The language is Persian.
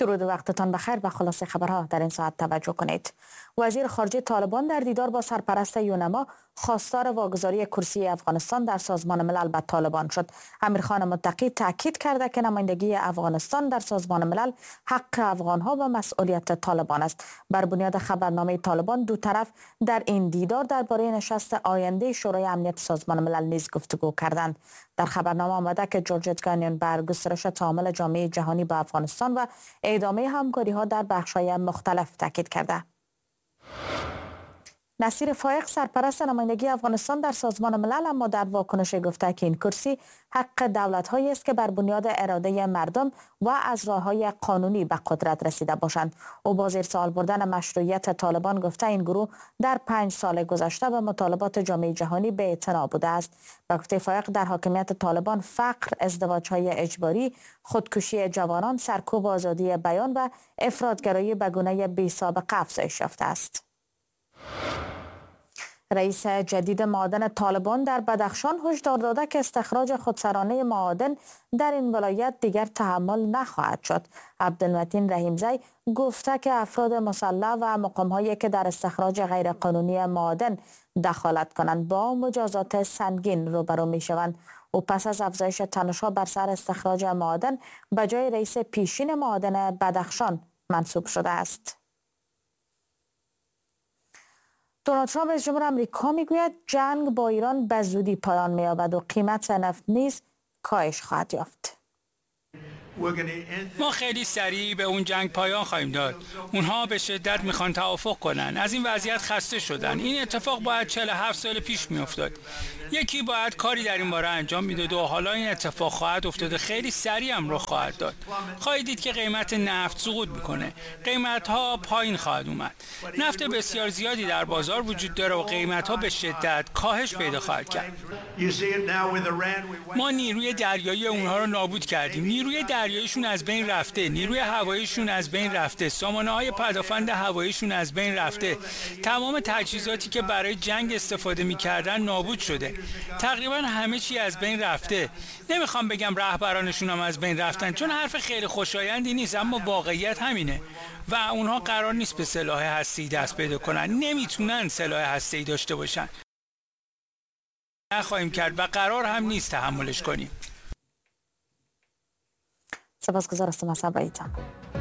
درود وقتتان بخیر. به خلاصه خبرها در این ساعت توجه کنید. وزیر خارجه طالبان در دیدار با سرپرست یونما خواستار واگذاری کرسی افغانستان در سازمان ملل به طالبان شد. امیرخان متقی تاکید کرده که نمایندگی افغانستان در سازمان ملل حق افغانها و مسئولیت طالبان است. بر بنیاد خبرنامه طالبان دو طرف در این دیدار درباره نشست آینده شورای امنیت سازمان ملل نیز گفتگو کردند. در خبرنامه آمده که جورج اتگانیان بر گسترش تعامل جامعه جهانی با افغانستان و ادامه همکاری‌ها در بخش‌های مختلف تاکید کرده. نصیر فایق سرپرست نمایندگی افغانستان در سازمان ملل اما در واکنش گفته که این کرسی حق دولت‌هایی است که بر بنیاد اراده مردم و از راه‌های قانونی به قدرت رسیده باشند. او با زیر سوال بردن مشروعیت طالبان گفته این گروه در 5 سال گذشته به مطالبات جامعه جهانی بی‌اعتنا بوده است. به گفته فایق در حاکمیت طالبان فقر، ازدواج‌های اجباری، خودکشی جوانان، سرکوب آزادی بیان و افراط‌گرایی به گونه بی‌سابقه افزایش یافته است. رئیس جدید معادن طالبان در بدخشان هشدار داده که استخراج خودسرانه معادن در این ولایت دیگر تحمل نخواهد شد. عبدالمتین رحیمزی گفته که افراد مسلح و مقام‌هایی که در استخراج غیرقانونی معادن دخالت کنند با مجازات سنگین روبرو می‌شوند. او پس از افزایش تنش‌ها بر سر استخراج معادن به جای رئیس پیشین معادن بدخشان منصوب شده است. دونالد ترامپ رئیس جمهور آمریکا میگوید جنگ با ایران به زودی پایان می‌یابد و قیمت نفت نیز کاهش خواهد یافت. ما خیلی سریع به اون جنگ پایان خواهیم داد. اونها به شدت میخوان توافق کنن. از این وضعیت خسته شدن. این اتفاق باید 47 سال پیش میافتاد. یکی باید کاری در این باره انجام میداد و حالا این اتفاق خواهد افتاد و خیلی سریع هم رخ خواهد داد. خواهید دید که قیمت نفت سقوط میکنه. قیمت ها پایین خواهد اومد. نفت بسیار زیادی در بازار وجود داره و قیمت ها به شدت کاهش پیدا خواهد کرد. ما نیروی دریایی اونها رو نابود کردیم. نیروی دریاییشون از بین رفته، نیروی هواییشون از بین رفته، سامانه‌های پدافند هواییشون از بین رفته. تمام تجهیزاتی که برای جنگ استفاده می‌کردن نابود شده. تقریبا همه چی از بین رفته. نمیخوام بگم رهبرانشون هم از بین رفتن چون حرف خیلی خوشایندی نیست، اما واقعیت همینه و اونها قرار نیست به سلاح هسته‌ای دست پیدا کنن. نمیتونن سلاح هسته‌ای داشته باشن. نخواهیم کرد و قرار هم نیست تحملش کنیم. سپاسگزار هستم از همراهیتان.